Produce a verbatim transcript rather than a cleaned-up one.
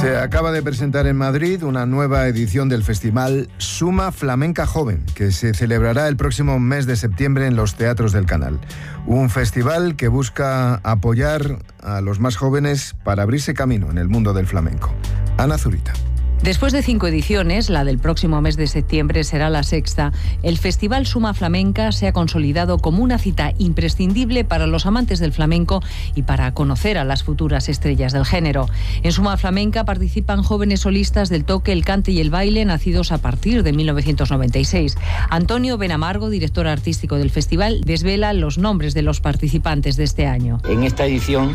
Se acaba de presentar en Madrid una nueva edición del festival Suma Flamenca Joven, que se celebrará el próximo mes de septiembre en los teatros del Canal. Un festival que busca apoyar a los más jóvenes para abrirse camino en el mundo del flamenco. Ana Zurita. Después de cinco ediciones, la del próximo mes de septiembre será la sexta. El Festival Suma Flamenca se ha consolidado como una cita imprescindible para los amantes del flamenco y para conocer a las futuras estrellas del género. En Suma Flamenca participan jóvenes solistas del toque, el cante y el baile nacidos a partir de mil novecientos noventa y seis. Antonio Benamargo, director artístico del festival, desvela los nombres de los participantes de este año. En esta edición